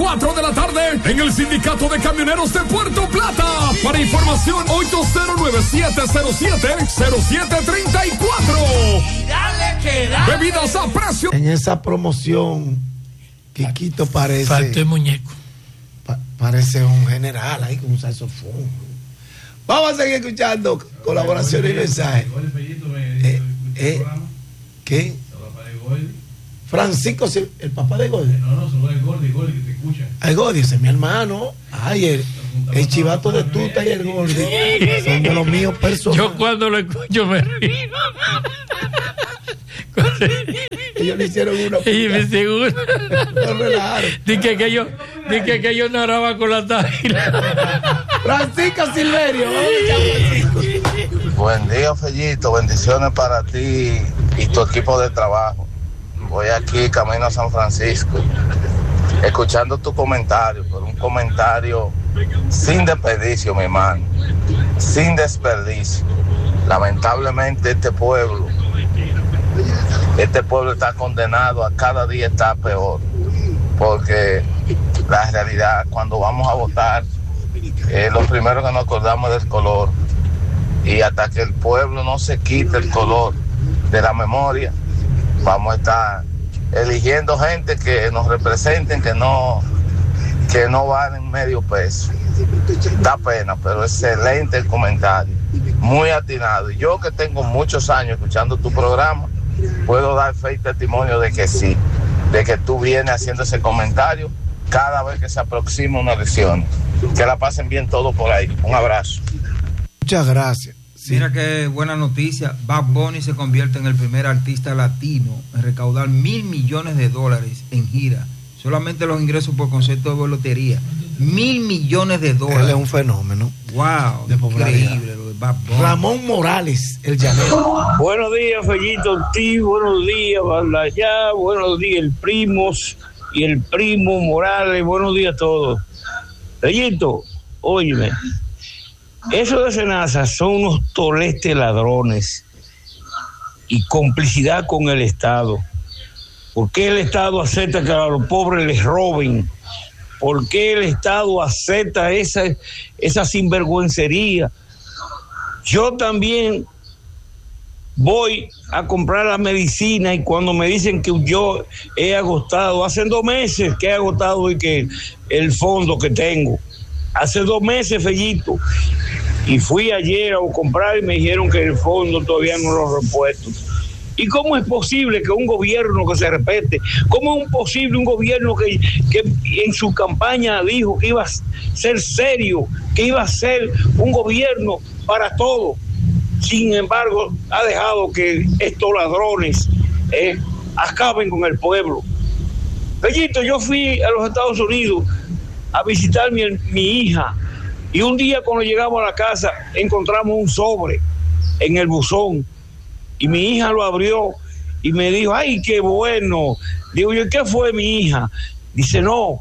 4 de la tarde en el Sindicato de Camioneros de Puerto Plata. Para información, 809-707-0734. Bebidas a precio. En esa promoción, Quiquito parece... Faltó el muñeco. Parece un general ahí con un saxofón. Vamos a seguir escuchando colaboraciones y mensajes. ¿Qué? Francisco, el papá de Gordy. No, solo el Gordy que te escucha. El Gordy, ese es mi hermano. Ay, el chivato de Tuta y el Gordy son de los míos personales. Yo cuando lo escucho me río. Ellos le hicieron una. Y me seguro. No relajaron. Dije que yo narraba con la tágila. Francisco Silverio, vamos. Buen día, Fellito. Bendiciones para ti y tu equipo de trabajo. Voy aquí camino a San Francisco, escuchando tu comentario, pero un comentario sin desperdicio, mi hermano, sin desperdicio. Lamentablemente este pueblo está condenado a cada día estar peor, porque la realidad, cuando vamos a votar, lo primero que nos acordamos es del color, y hasta que el pueblo no se quite el color de la memoria, vamos a estar eligiendo gente que nos representen, que no valen medio peso. Da pena, pero excelente el comentario, muy atinado. Y yo que tengo muchos años escuchando tu programa, puedo dar fe y testimonio de que sí, de que tú vienes haciendo ese comentario cada vez que se aproxima una elección. Que la pasen bien todos por ahí. Un abrazo. Muchas gracias. Sí. Mira qué buena noticia. Bad Bunny se convierte en el primer artista latino en recaudar $1,000 millones en gira. Solamente los ingresos por concepto de lotería. $1,000 millones. Él es un fenómeno. Wow, increíble lo de Bad Bunny. Ramón Morales, el llanero. Buenos días, Fellito Ortiz. Buenos días, Balayá. Buenos días, el Primos y el Primo Morales. Buenos días a todos. Fellito, óyeme. Esos de Senasa son unos tolestes ladrones y complicidad con el Estado. ¿Por qué el Estado acepta que a los pobres les roben? ¿Por qué el Estado acepta esa sinvergüencería? Yo también voy a comprar la medicina y cuando me dicen que yo he agotado, hace 2 meses que he agotado y que el fondo que tengo. Hace 2 meses, Fellito, y fui ayer a comprar y me dijeron que el fondo todavía no lo he repuesto. ¿Y cómo es posible que un gobierno que se respete, cómo es posible un gobierno que en su campaña dijo que iba a ser serio, que iba a ser un gobierno para todos? Sin embargo, ha dejado que estos ladrones acaben con el pueblo. Fellito, yo fui a los Estados Unidos a visitar mi hija y un día cuando llegamos a la casa encontramos un sobre en el buzón y mi hija lo abrió y me dijo, ay, qué bueno. Digo yo, ¿qué fue mi hija? Dice, no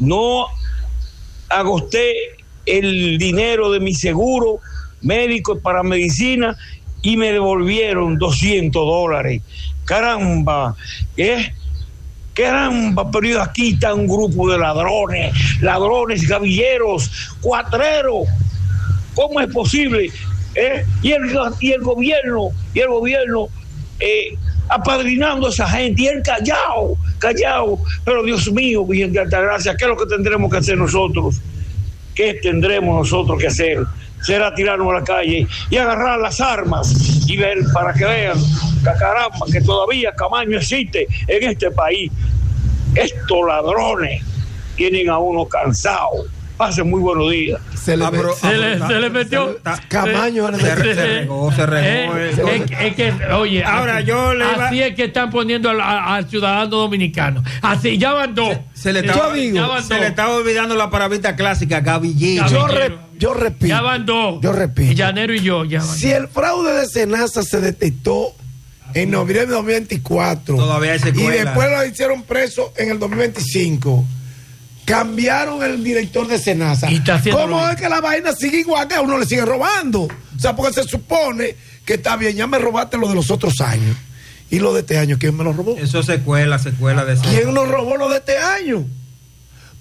agoté el dinero de mi seguro médico para medicina y me devolvieron $200. Caramba, caramba, pero aquí está un grupo de ladrones, gavilleros, cuatreros. ¿Cómo es posible? Y el gobierno apadrinando a esa gente, y él callado. Pero Dios mío, Virgen de Altagracia, ¿qué es lo que tendremos que hacer nosotros? ¿Qué tendremos nosotros que hacer? Será tirarnos a la calle y agarrar las armas y ver, para que vean, caramba, que todavía Camaño existe en este país. Estos ladrones tienen a uno cansado. Pasen muy buenos días. Se le metió Camaño. Se regó. Es que, oye, ahora así es que están poniendo al ciudadano dominicano. Así, ya van 2. Se le estaba olvidando la palabrita clásica, gavillero. Yo repito. Ya van 2. Yo repito. Llanero y yo. Si el fraude de Senasa se detectó en noviembre de 2024 todavía hay secuela, y después lo hicieron preso en el 2025, cambiaron el director de Senasa. ¿Cómo es que la vaina sigue igual, que a uno le sigue robando? O sea, porque se supone que está bien, ya me robaste lo de los otros años. ¿Y lo de este año quién me lo robó? Eso secuela de ¿Quién nos robó lo de este año?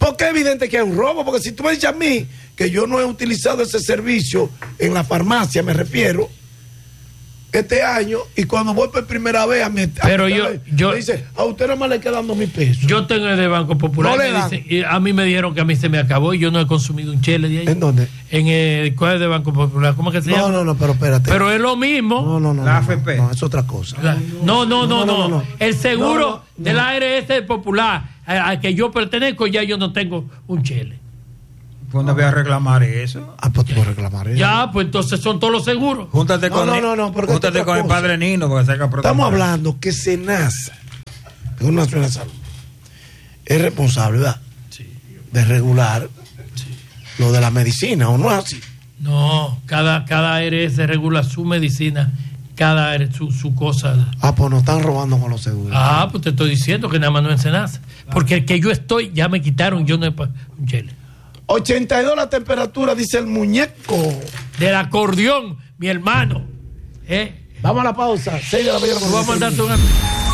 Porque es evidente que hay un robo, porque si tú me dices a mí que yo no he utilizado ese servicio en la farmacia, me refiero, este año, y cuando voy por primera vez me dice, a usted nada más le quedan 2,000 pesos. Yo tengo el de Banco Popular, y a mí me dijeron que a mí se me acabó y yo no he consumido un chele de ahí. ¿En dónde? En el ¿cuál es de Banco Popular? ¿Cómo es que se llama? No, pero espérate. Pero es lo mismo. No, la AFP. No, es otra cosa. No. El seguro de la ARS Popular al que yo pertenezco, ya yo no tengo un chele. ¿Dónde voy a reclamar eso? Pues tú vas a reclamar eso. Ya, pues entonces son todos los seguros. Júntate con el padre Nino. Porque estamos hablando que SENASA, que es una nación de salud, es responsable, ¿verdad? Sí. De regular lo de la medicina, ¿o no es así? No, cada ARS regula su medicina, cada ARS su cosa. Pues nos están robando con los seguros. Pues te estoy diciendo que nada más no es SENASA. Porque el que yo estoy, ya me quitaron, yo no he un chele. 82 la temperatura, dice el muñeco. Del acordeón, mi hermano. Vamos a la pausa. 6 de la mañana. Vamos a mandarte un...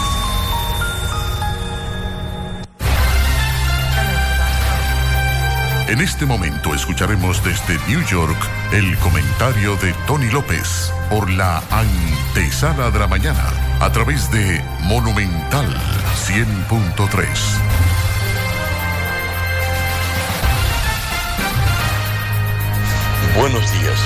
En este momento escucharemos desde New York el comentario de Tony López por la antesala de la mañana a través de Monumental 100.3. Buenos días.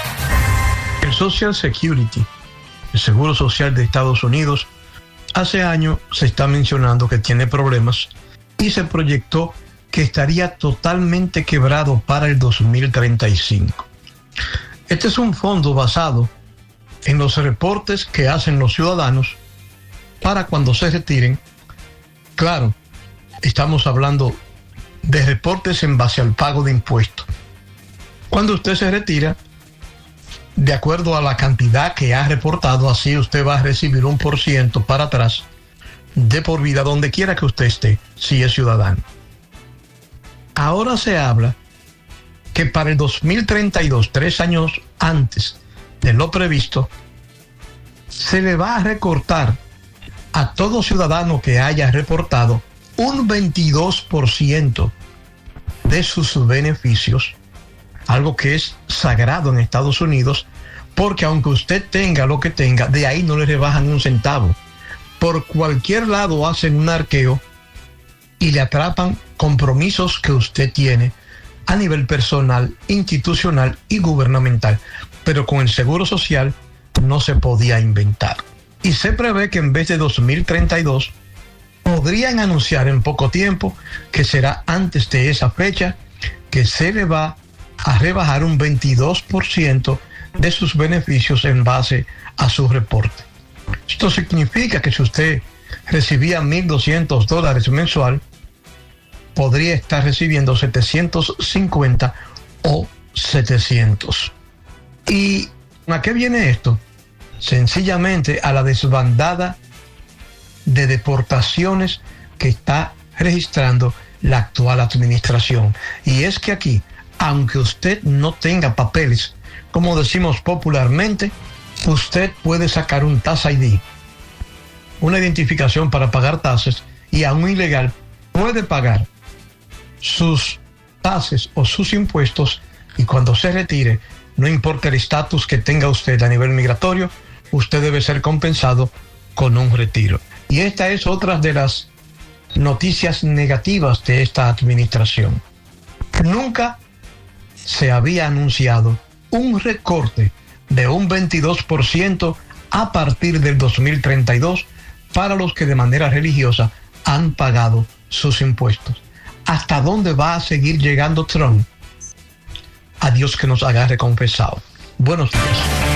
El Social Security, el Seguro Social de Estados Unidos, hace años se está mencionando que tiene problemas y se proyectó que estaría totalmente quebrado para el 2035. Este es un fondo basado en los reportes que hacen los ciudadanos para cuando se retiren. Claro, estamos hablando de reportes en base al pago de impuestos. Cuando usted se retira, de acuerdo a la cantidad que ha reportado, así usted va a recibir 1% para atrás de por vida donde quiera que usted esté, si es ciudadano. Ahora se habla que para el 2032, 3 años antes de lo previsto, se le va a recortar a todo ciudadano que haya reportado un 22% de sus beneficios, algo que es sagrado en Estados Unidos, porque aunque usted tenga lo que tenga, de ahí no le rebajan un centavo. Por cualquier lado hacen un arqueo y le atrapan compromisos que usted tiene a nivel personal, institucional y gubernamental. Pero con el Seguro Social no se podía inventar. Y se prevé que en vez de 2032, podrían anunciar en poco tiempo, que será antes de esa fecha, que se le va a rebajar un 22% de sus beneficios en base a su reporte. Esto significa que si usted recibía $1,200 mensual, podría estar recibiendo 750 o 700. ¿Y a qué viene esto? Sencillamente a la desbandada de deportaciones que está registrando la actual administración. Y es que aquí, aunque usted no tenga papeles, como decimos popularmente, usted puede sacar un Tax ID, una identificación para pagar tasas, y a un ilegal puede pagar sus tasas o sus impuestos, y cuando se retire, no importa el estatus que tenga usted a nivel migratorio, usted debe ser compensado con un retiro. Y esta es otra de las noticias negativas de esta administración. Nunca se había anunciado un recorte de un 22% a partir del 2032 para los que de manera religiosa han pagado sus impuestos. ¿Hasta dónde va a seguir llegando Trump? A Dios que nos agarre confesado. Buenos días.